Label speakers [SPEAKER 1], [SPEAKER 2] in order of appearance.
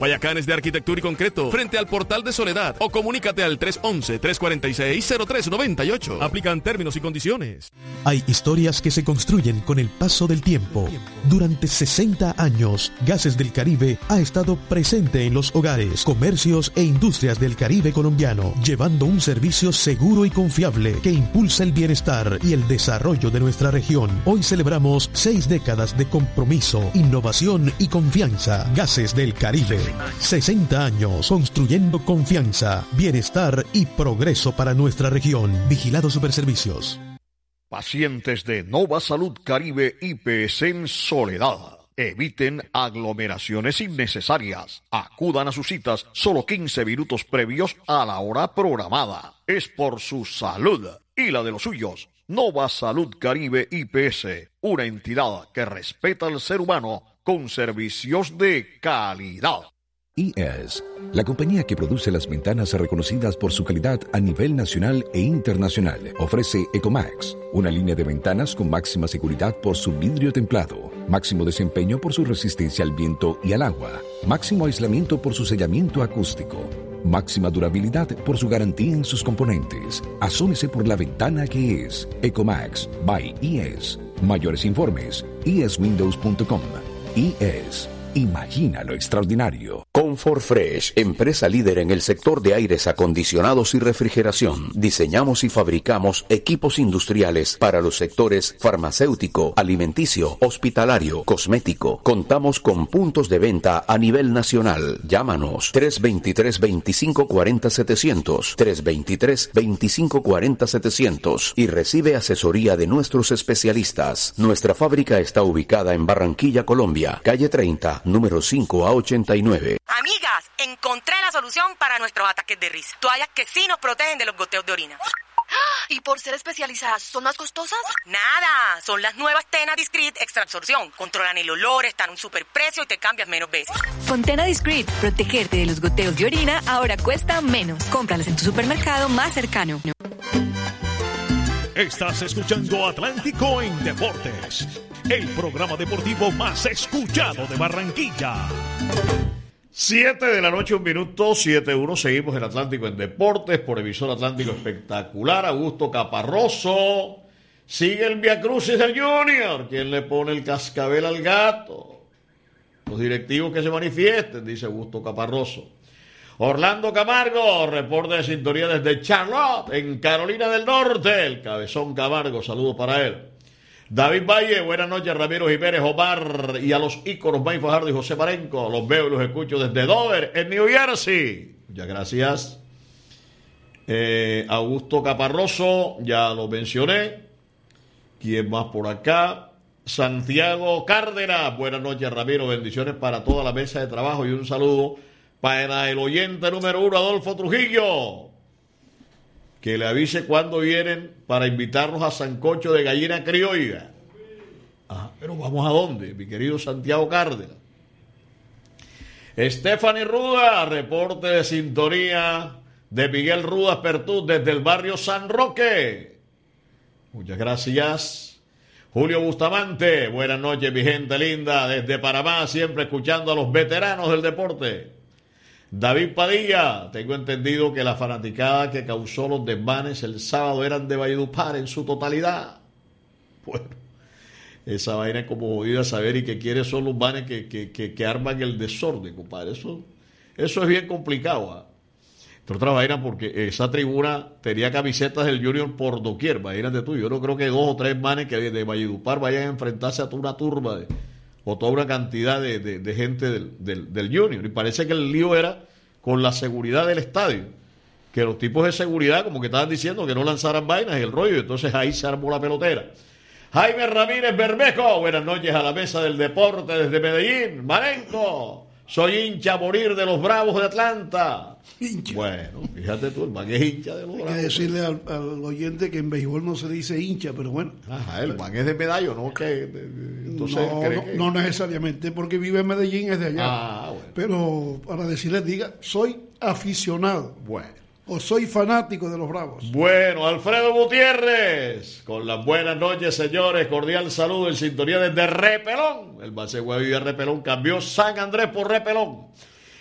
[SPEAKER 1] Payacanes de Arquitectura y Concreto, frente al Portal de Soledad, o comunícate al 311-346-0398. Aplican términos y condiciones.
[SPEAKER 2] Hay historias que se construyen con el paso del tiempo. Durante 60 años, Gases del Caribe ha estado presente en los hogares, comercios e industrias del Caribe colombiano, llevando un servicio seguro y confiable que impulsa el bienestar y el desarrollo de nuestra región. Hoy celebramos 6 décadas de compromiso, innovación y confianza. Gases del Caribe. 60 años construyendo confianza, bienestar y progreso para nuestra región. Vigilado Superservicios.
[SPEAKER 3] Pacientes de Nova Salud Caribe IPS en Soledad. Eviten aglomeraciones innecesarias. Acudan a sus citas solo 15 minutos previos a la hora programada. Es por su salud y la de los suyos. Nova Salud Caribe IPS, una entidad que respeta al ser humano con servicios de calidad.
[SPEAKER 4] IES, la compañía que produce las ventanas reconocidas por su calidad a nivel nacional e internacional, ofrece Ecomax, una línea de ventanas con máxima seguridad por su vidrio templado, máximo desempeño por su resistencia al viento y al agua, máximo aislamiento por su sellamiento acústico, máxima durabilidad por su garantía en sus componentes. Asómese por la ventana que es Ecomax by IES. Mayores informes, ieswindows.com. IES. Imagina lo extraordinario.
[SPEAKER 5] Comfort Fresh, empresa líder en el sector de aires acondicionados y refrigeración. Diseñamos y fabricamos equipos industriales para los sectores farmacéutico, alimenticio, hospitalario, cosmético. Contamos con puntos de venta a nivel nacional. Llámanos 323-2540-700, 323-2540-700 y recibe asesoría de nuestros especialistas. Nuestra fábrica está ubicada en Barranquilla, Colombia, calle 30, número 5 a 89.
[SPEAKER 6] Amigas, encontré la solución para nuestros ataques de risa. Toallas que sí nos protegen de los goteos de orina.
[SPEAKER 7] ¿Y por ser especializadas, son más costosas?
[SPEAKER 6] Nada, son las nuevas Tena Discreet Extra Absorción. Controlan el olor, están a un superprecio y te cambias menos veces.
[SPEAKER 8] Con Tena Discreet, protegerte de los goteos de orina ahora cuesta menos. Cómpralas en tu supermercado más cercano.
[SPEAKER 9] Estás escuchando Atlántico en Deportes, el programa deportivo más escuchado de Barranquilla.
[SPEAKER 3] 7 de la noche, 1 minuto, 7:1. Seguimos en Atlántico en Deportes por emisor Atlántico Espectacular. Augusto Caparroso. Sigue el viacrucis del Junior. ¿Quién le pone el cascabel al gato? Los directivos que se manifiesten, dice Augusto Caparroso. Orlando Camargo, reporte de sintonía desde Charlotte, en Carolina del Norte. El cabezón Camargo, saludos para él. David Valle, buenas noches. Ramiro Jiménez, Omar y a los íconos May Fajardo y José Marenco. Los veo y los escucho desde Dover, en New Jersey. Muchas gracias. Augusto Caparroso, ya lo mencioné. ¿Quién más por acá? Santiago Cárdenas, buenas noches, Ramiro. Bendiciones para toda la mesa de trabajo y un saludo para el oyente número 1, Adolfo Trujillo. Que le avise cuándo vienen para invitarnos a sancocho de gallina criolla. Pero ¿vamos a dónde, mi querido Santiago Cárdenas? Stephanie Ruda, reporte de sintonía de Miguel Rudas Pertú desde el barrio San Roque. Muchas gracias. Julio Bustamante, buenas noches, mi gente linda, desde Panamá, siempre escuchando a los veteranos del deporte. David Padilla, tengo entendido que la fanaticada que causó los desmanes el sábado eran de Valledupar en su totalidad. Bueno, esa vaina es como jodida saber y que quiénes son los manes que arman el desorden, compadre. Eso es bien complicado. Entre otras vainas porque esa tribuna tenía camisetas del Junior por doquier, imagínate tú. Yo no creo que 2 o 3 manes que de Valledupar vayan a enfrentarse a toda una turba o toda una cantidad de gente del Junior. Y parece que el lío era con la seguridad del estadio, que los tipos de seguridad como que estaban diciendo que no lanzaran vainas y el rollo, entonces ahí se armó la pelotera. Jaime Ramírez Bermejo, buenas noches a la mesa del deporte desde Medellín. Marenco, soy hincha a morir de los Bravos de Atlanta.
[SPEAKER 10] Hincha.
[SPEAKER 3] Bueno, fíjate tú, el man es hincha de los Bravos.
[SPEAKER 10] Hay que decirle al oyente que en béisbol no se dice hincha, pero bueno.
[SPEAKER 3] Ajá, el man es de Medallo, ¿no? Entonces,
[SPEAKER 10] no necesariamente, porque vive en Medellín, es de allá.
[SPEAKER 3] Bueno.
[SPEAKER 10] Pero para decirles, diga, soy aficionado.
[SPEAKER 3] Bueno.
[SPEAKER 10] O soy fanático de los Bravos.
[SPEAKER 3] Bueno, Alfredo Gutiérrez, con las buenas noches, señores. Cordial saludo en sintonía desde Repelón. El base huevo de Repelón cambió San Andrés por Repelón.